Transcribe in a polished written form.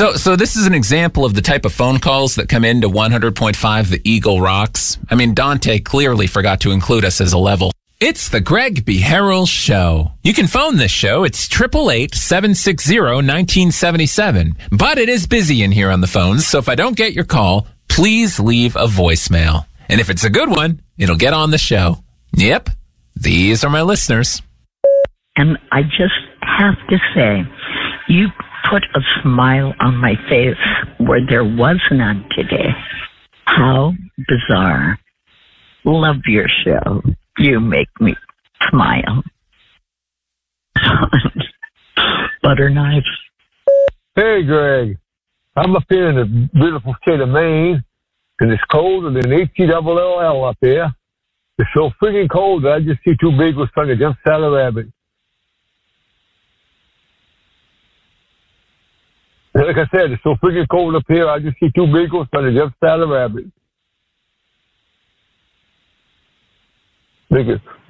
So this is an example of the type of phone calls that come into 100.5 The Eagle Rocks. I mean, Dante clearly forgot to include us as a level. It's the Greg B. Harrell Show. You can phone this show. It's 888-760-1977. But it is busy in here on the phones, so if I don't get your call, please leave a voicemail. And if it's a good one, it'll get on the show. Yep, these are my listeners. And I just have to say, you put a smile on my face where there was none today. How bizarre. Love your show. You make me smile. Butter knife. Hey, Greg. I'm up here in the beautiful state of Maine, and it's colder than H-E-double-L-L up here. It's so freaking cold that I just see two beagles trying to jump out of a rabbit. Like I said, it's so freaking cold up here, I just see two beagles trying to jump out of a rabbit. Thank you.